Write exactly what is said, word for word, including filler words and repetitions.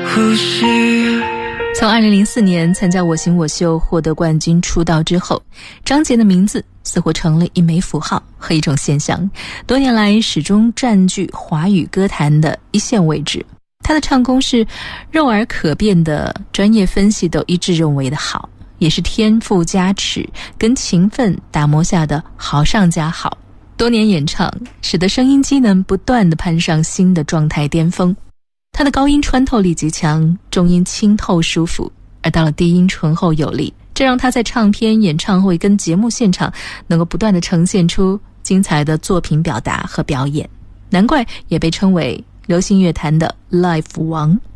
呼吸。 从二零零四年参加我行我秀获得冠军出道之后，张杰的名字似乎成了一枚符号和一种现象，多年来始终占据华语歌坛的一线位置。他的唱功是肉耳可辨的，专业分析都一致认为的好，也是天赋加持跟勤奋打磨下的好上加好。多年演唱使得声音机能不断地攀上新的状态巅峰。他的高音穿透力极强，中音清透舒服，而到了低音醇厚有力，这让他在唱片、演唱会跟节目现场能够不断地呈现出精彩的作品表达和表演，难怪也被称为流行乐坛的 Live 王。